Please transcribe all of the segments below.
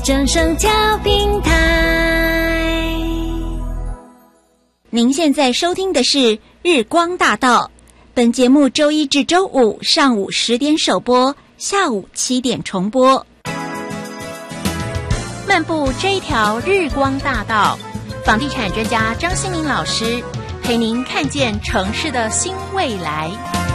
正声调频台。 您现在收听的是日光大道，本节目周一至周五上午10点首播，下午7点重播。 漫步这一条日光大道，房地产专家张新民老师陪您看见城市的新未来。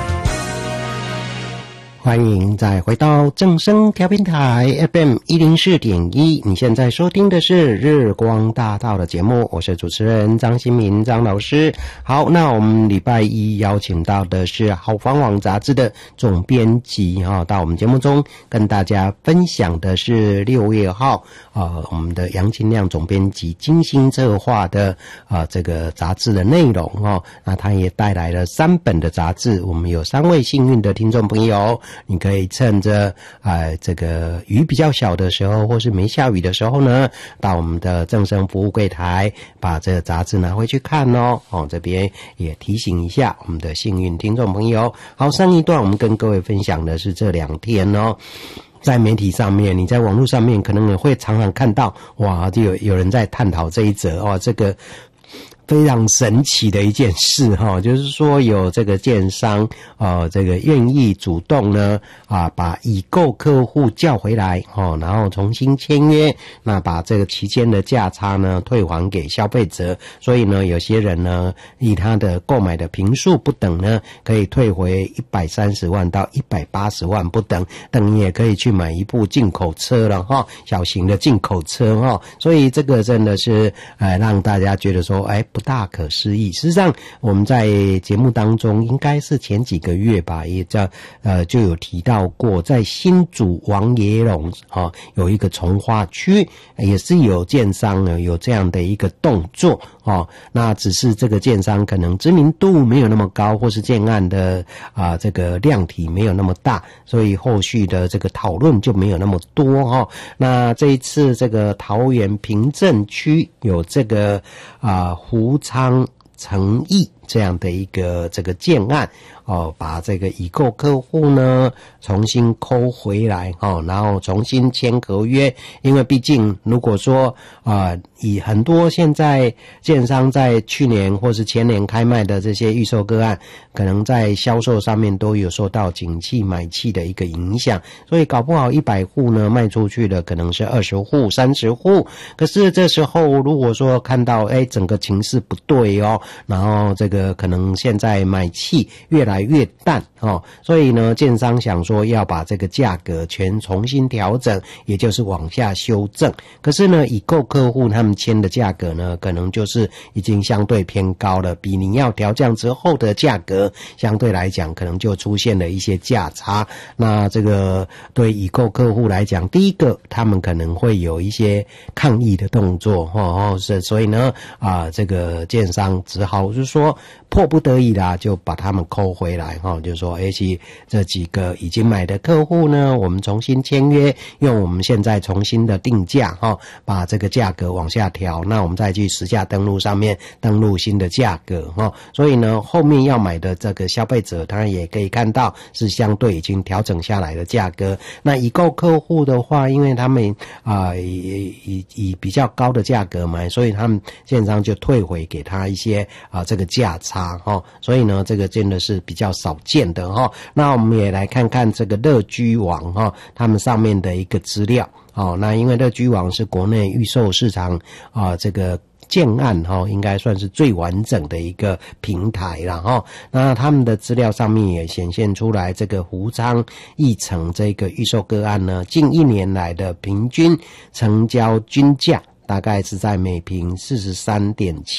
欢迎再回到正声调频台 FM 104.1，你现在收听的是日光大道的节目，我是主持人张新民张老师。好，那我们礼拜一邀请到的是好房网杂志的总编辑到我们节目中跟大家分享的是6月号我们的杨金亮总编辑精心策划的这个杂志的内容那他也带来了3本的杂志，我们有3位幸运的听众朋友，你可以趁着这个雨比较小的时候或是没下雨的时候呢，到我们的正声服务柜台把这个杂志拿回去看这边也提醒一下我们的幸运听众朋友。好，上一段我们跟各位分享的是这2天在媒体上面，你在网络上面可能也会常常看到就有人在探讨这一则这个非常神奇的一件事就是说有这个建商这个愿意主动呢把已购客户叫回来然后重新签约，那把这个期间的价差呢退还给消费者，所以呢有些人呢以他的购买的坪数不等呢，可以退回130万到180万不等，等于也可以去买一部进口车了小型的进口车所以这个真的是让大家觉得说不大可思议。事实上我们在节目当中应该是前几个月吧，也就有提到过，在新竹王爷垄有一个从化区也是有建商有这样的一个动作那只是这个建商可能知名度没有那么高，或是建案的这个量体没有那么大，所以后续的这个讨论就没有那么多那这一次这个桃园平镇区有这个胡昌诚毅这样的一个这个建案把这个已购客户呢重新扣回来然后重新签合约。因为毕竟如果说以很多现在建商在去年或是前年开卖的这些预售个案，可能在销售上面都有受到景气买气的一个影响，所以搞不好100户呢卖出去的可能是20户30户，可是这时候如果说看到整个情势不对然后这个可能现在买气越来越淡所以呢建商想说要把这个价格全重新调整，也就是往下修正。可是呢已购客户他们签的价格呢可能就是已经相对偏高了，比你要调降之后的价格相对来讲可能就出现了一些价差。那这个对已购客户来讲，第一个他们可能会有一些抗议的动作所以呢这个建商只好就是说迫不得已啦，就把他们扣回来就是说这几个已经买的客户呢，我们重新签约，用我们现在重新的定价把这个价格往下调，那我们再去实价登录上面登录新的价格所以呢后面要买的这个消费者当然也可以看到是相对已经调整下来的价格。那已购客户的话，因为他们以比较高的价格买，所以他们建商就退回给他一些这个价差所以呢这个真的是比较少见的那我们也来看看这个乐居网他们上面的一个资料那因为乐居网是国内预售市场这个建案应该算是最完整的一个平台啦那他们的资料上面也显现出来，这个胡昌一城这个预售个案呢，近1年来的平均成交均价大概是在每坪43.7